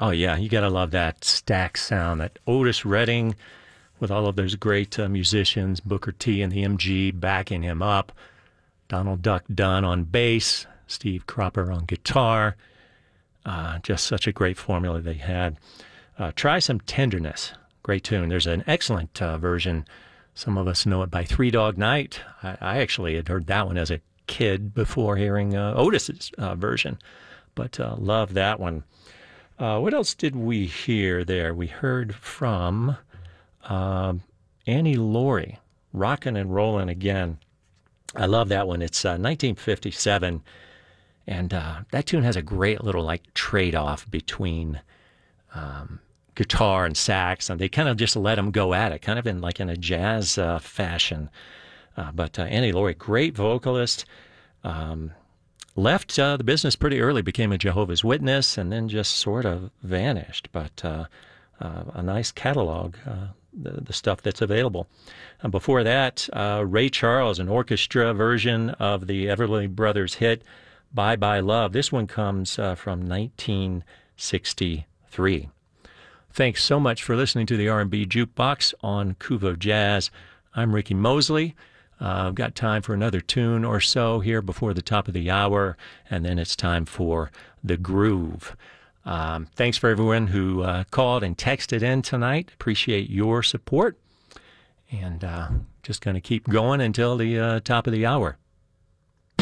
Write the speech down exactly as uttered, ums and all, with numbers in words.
Oh, yeah, you got to love that stack sound, that Otis Redding with all of those great uh, musicians, Booker T and the M G backing him up, Donald Duck Dunn on bass, Steve Cropper on guitar. Uh, just such a great formula they had. Uh, Try Some Tenderness, great tune. There's an excellent uh, version. Some of us know it by Three Dog Night. I, I actually had heard that one as a kid before hearing uh, Otis's uh, version, but uh, love that one. Uh, what else did we hear there? We heard from uh, Annie Laurie, Rockin' and Rollin' Again. I love that one. It's uh, nineteen fifty-seven, and uh, that tune has a great little like trade-off between um, guitar and sax, and they kind of just let them go at it, kind of in like in a jazz uh, fashion. Uh, but uh, Annie Laurie, great vocalist. Um, Left uh, the business pretty early, became a Jehovah's Witness, and then just sort of vanished. But uh, uh, a nice catalog, uh, the, the stuff that's available. And before that, uh, Ray Charles, an orchestra version of the Everly Brothers hit, Bye Bye Love. This one comes uh, from nineteen sixty-three. Thanks so much for listening to the R and B Jukebox on Kuvo Jazz. I'm Ricky Mosley. Uh, I've got time for another tune or so here before the top of the hour, and then it's time for The Groove. Um, thanks for everyone who uh, called and texted in tonight. Appreciate your support, and uh, just going to keep going until the uh, top of the hour.